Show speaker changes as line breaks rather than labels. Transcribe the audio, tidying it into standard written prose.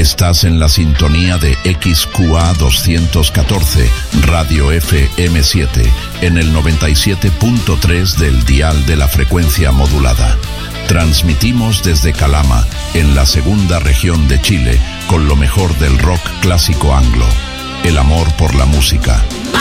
Estás en la sintonía de XQA 214, Radio FM7, en el 97.3 del dial de la frecuencia modulada. Transmitimos desde Calama, en la segunda región de Chile, con lo mejor del rock clásico anglo. El amor por la música.